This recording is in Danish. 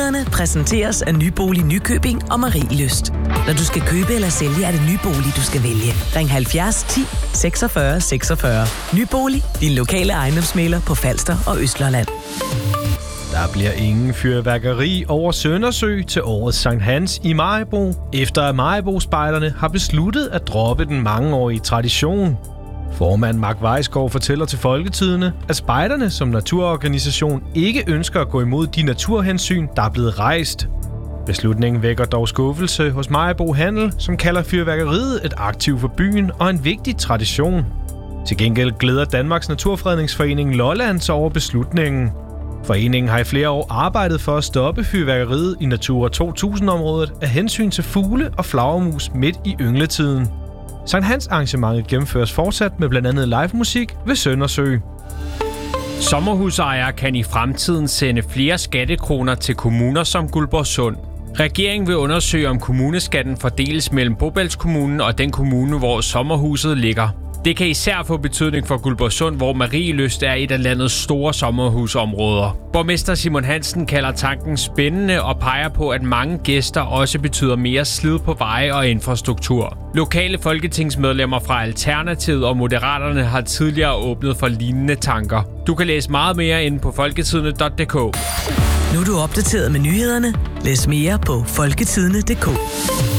Nyhederne præsenteres af Nybolig Nykøbing og Marielyst. Når du skal købe eller sælge, er det Nybolig, du skal vælge. Ring 70 10 46 46. Nybolig, din lokale ejendomsmægler på Falster og Østlandet. Der bliver ingen fyrværkeri over Søndersø til årets Sankt Hans i Maribo, efter at Maribo-spejderne har besluttet at droppe den mangeårige tradition. Formand Mark Weisgaard fortæller til Folketidende, at spejderne som naturorganisation ikke ønsker at gå imod de naturhensyn, der er blevet rejst. Beslutningen vækker dog skuffelse hos Maribo Handel, som kalder fyrværkeriet et aktiv for byen og en vigtig tradition. Til gengæld glæder Danmarks Naturfredningsforening Lolland sig over beslutningen. Foreningen har i flere år arbejdet for at stoppe fyrværkeriet i Natura 2000-området af hensyn til fugle og flagermus midt i yngletiden. Sankt Hans arrangementet gennemføres fortsat med blandt andet live musik ved Søndersø. Sommerhusejere kan i fremtiden sende flere skattekroner til kommuner som Guldborgsund. Regeringen vil undersøge, om kommuneskatten fordeles mellem Bobælskommunen og den kommune, hvor sommerhuset ligger. Det kan især få betydning for Guldborgsund, hvor Marielyst er et af landets store sommerhusområder. Borgmester Simon Hansen kalder tanken spændende og peger på, at mange gæster også betyder mere slid på veje og infrastruktur. Lokale folketingsmedlemmer fra Alternativet og Moderaterne har tidligere åbnet for lignende tanker. Du kan læse meget mere inde på folketidende.dk. Nu er du opdateret med nyhederne. Læs mere på folketidende.dk.